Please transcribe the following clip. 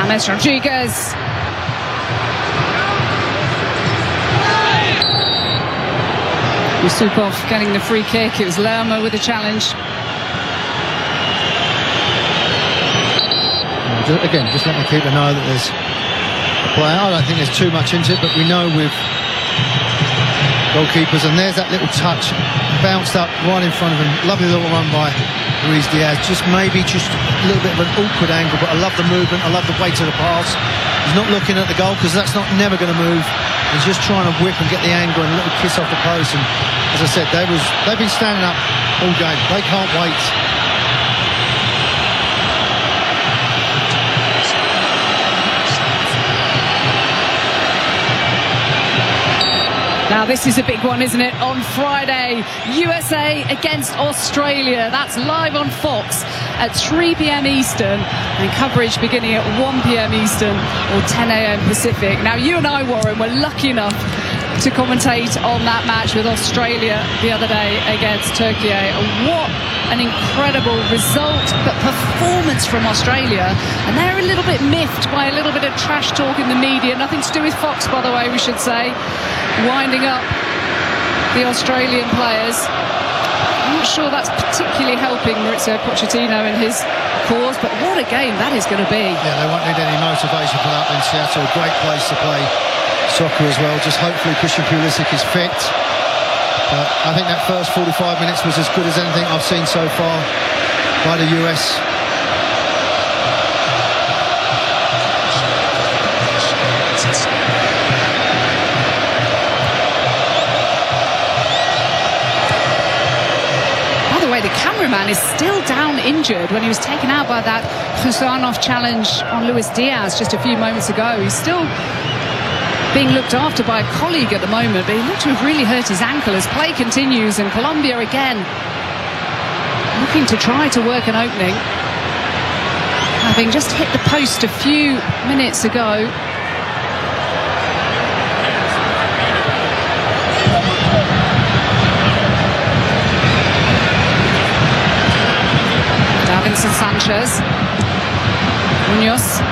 James Rodriguez. Yusupov getting the free kick. It was Lerma with the challenge. Again, just let the keeper know that there's a player. I don't think there's too much into it, but we know with goalkeepers, and there's that little touch, bounced up right in front of him. Lovely little run by Luis Diaz. Just a little bit of an awkward angle, but I love the movement. I love the weight of the pass. He's not looking at the goal because that's never going to move. He's just trying to whip and get the angle and a little kiss off the post. And as I said, they've been standing up all game. They can't wait. Now this is a big one, isn't it? On Friday, USA against Australia. That's live on Fox at 3 p.m. Eastern, and coverage beginning at 1 p.m. Eastern or 10 a.m. Pacific. Now you and I, Warren, were lucky enough to commentate on that match with Australia the other day against Turkey. What an incredible result, but performance from Australia. And they're a little bit miffed by a little bit of trash talk in the media. Nothing to do with Fox, by the way, we should say. Winding up the Australian players. I'm not sure that's particularly helping Mauricio Pochettino in his cause, but what a game that is going to be. Yeah, they won't need any motivation for that in Seattle. A great place to play soccer as well. Just hopefully Christian Pulisic is fit. I think that first 45 minutes was as good as anything I've seen so far by the US. The cameraman is still down injured when he was taken out by that Husanov challenge on Luis Diaz just a few moments ago. He's still being looked after by a colleague at the moment, but he looked to have really hurt his ankle as play continues, and Colombia again looking to try to work an opening, having just hit the post a few minutes ago. Davinson Sanchez. Munoz.